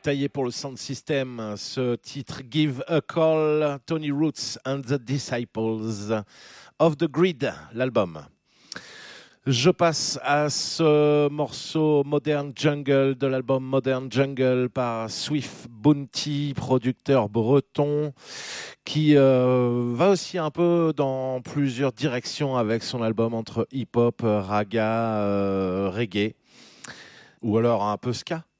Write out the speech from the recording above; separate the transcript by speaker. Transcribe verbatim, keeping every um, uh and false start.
Speaker 1: taillé pour le sound system, ce titre Give a Call, Tony Roots and the Disciples of the Grid, l'album. Je passe à ce morceau Modern Jungle de l'album Modern Jungle par Swift Bounty, producteur breton, qui euh, va aussi un peu dans plusieurs directions avec son album entre hip-hop, raga, euh, reggae, ou alors un peu ska.